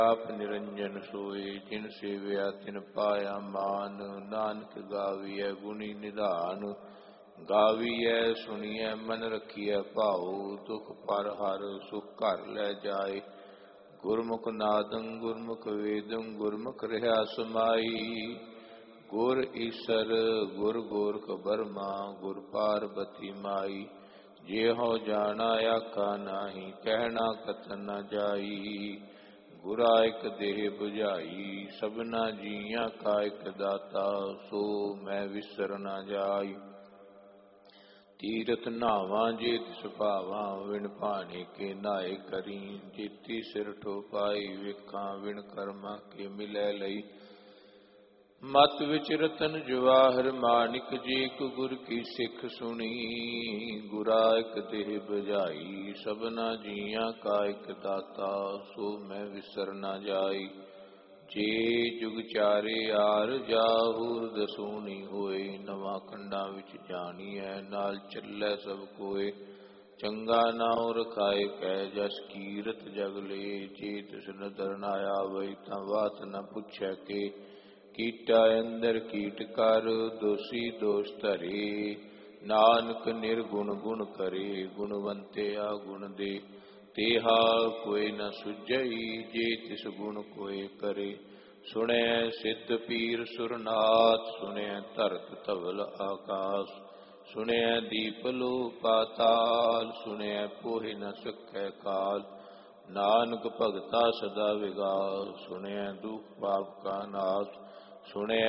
ਆਪ ਨਿਰੰਜਨ ਸੋਏ ਜਿਨ ਸੇਵਿਆ ਤਿਨ ਪਾਇਆ ਮਾਨ। ਨਾਨਕ ਗਾਵੀਐ ਗੁਣੀ ਨਿਧਾਨ, ਗਾਵੀਐ ਸੁਣੀਐ ਮਨ ਰਖੀਐ ਭਾਉ। ਦੁਖ ਪਰ ਹਰ ਸੁਖ ਘਰ ਲੈ ਜਾਏ, ਗੁਰਮੁਖ ਨਾਦੰ ਗੁਰਮੁਖ ਵੇਦੰ ਗੁਰਮੁਖ ਰਿਹਾ ਸਮਾਈ। ਗੁਰ ਈਸਰ ਗੁਰ ਗੋਰਖ ਬਰਮਾ, ਗੁਰ ਪਾਰਬਤੀ ਮਾਈ। ਜੇ ਹੋ ਜਾਣਾ ਆਖਾ ਨਾਹੀ, ਕਹਿਣਾ ਕਥਨ ਨ ਜਾਈ। ਗੁਰਾ ਇਕ ਦੇਹ 부ਝਾਈ, ਸਭਨਾ ਜੀਆਂ ਕਾ ਇਕ ਦਾਤਾ। ਸੋ ਮੈਂ ਵਿਸਰ ਨ ਜਾਈ। ਤੀਰਥ ਨਾਵਾਂ ਜੇ ਤਿਸ ਭਾਵਾਂ, ਵਿਣ ਭਾਣੇ ਕੇ ਨਾਏ ਕਰੀ। ਜੇਤੀ ਸਿਰ ਠੋਪਾਈ ਵੇਖਾਂ, ਵਿਣ ਕਰਮਾਂ ਕੇ ਮਿਲੈ ਲਈ। ਮਤ ਵਿੱਚ ਰਤਨ ਜਵਾਹਰ ਮਾਨਿਕ, ਜੇ ਇਕ ਗੁਰ ਕੀ ਸਿੱਖ ਸੁਣੀ। ਗੁਰਾ ਇਕ ਦੇਹ 부ਝਾਈ, ਸਭਨਾ ਜੀਆਂ ਕਾ ਇਕ ਦਾਤਾ। ਸੋ ਮੈਂ ਵਿਸਰ ਨ ਜਾਈ। ਜੇ ਜੁਗ ਚਾਰੇ ਆਰ ਜਾਹੂ, ਦਸੂਣੀ ਹੋਏ ਨਵਾਂ ਖੰਡਾਂ ਵਿੱਚ ਜਾਣੀਐ। ਨਾਲ ਚੱਲੈ ਸਭ ਕੋਏ, ਚੰਗਾ ਨਾਉ ਰਖਾਏ ਕਹਿ। ਜਸ ਕੀਰਤ ਜਗ ਲੇ, ਜੇ ਤਿਸ ਨਦਰ ਨ ਆਵਈ। ਤਾਂ ਬਾਤ ਨ ਪੁੱਛੈ ਕੇ, ਕੀਟਾ ਅੰਦਰ ਕੀਟ ਕਰ। ਦੋਸੀ ਦੋਸ਼ ਧਰੇ, ਨਾਨਕ ਨਿਰਗੁਣ ਗੁਣ ਕਰੇ। ਗੁਣਵੰਤਿਆ ਗੁਣ ਦੇ, ਤੇਹਾ ਕੋਇ ਨ ਸੁਝਈ। ਜੇ ਤਿਸ ਗੁਣ ਕੋਇ ਕਰੇ, ਸੁਣੈ ਸਿੱਧ ਪੀਰ ਸੁਰਨਾਥ। ਸੁਣੈ ਧਰਤ ਧਵਲ ਆਕਾਸ, ਸੁਣੈ ਦੀਪ ਲੋ ਪਾਤਾਲ। ਸੁਣੈ ਪੋਹਿ ਨ ਸਕੈ ਕਾਲ, ਨਾਨਕ ਭਗਤਾ ਸਦਾ ਵਿਗਾਸ। ਸੁਣੈ ਦੁਖ ਪਾਪ ਕਾ ਨਾਸ, ਸੁਣੈ